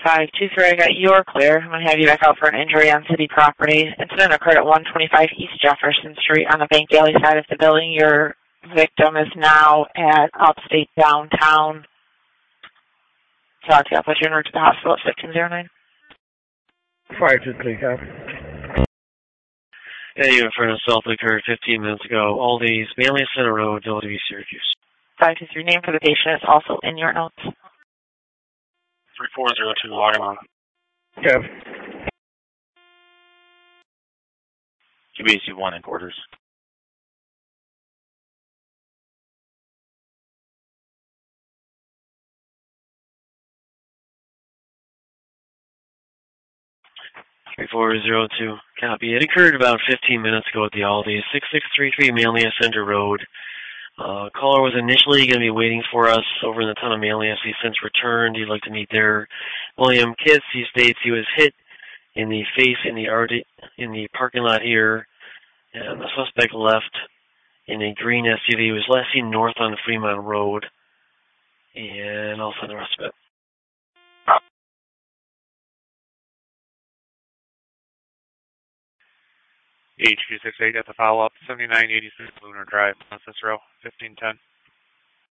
523, I got your clear. I'm going to have you back out for an injury on city property. Incident occurred at 125 East Jefferson Street on the Bank Alley side of the building. Your victim is now at Upstate Downtown. So I'll put you in route to the hospital at 1509. 523, copy. Yeah, you in front of assault occurred 15 minutes ago. Aldi's Manly Center Road, Village, Syracuse. 523, name for the patient is also in your notes. 3402, log him on. Copy. QBC 1 in quarters. Before 02, copy. It occurred about 15 minutes ago at the Aldi, 6633 Manlius Center Road. Caller was initially going to be waiting for us over in the town of Manlius. He's since returned. He'd like to meet there. William Kitts, he states he was hit in the face in the parking lot here, and the suspect left in a green SUV. He was last seen north on Fremont Road, and I'll send the rest of it. HQ68 at the follow-up, 7986 Lunar Drive, Cicero, 1510.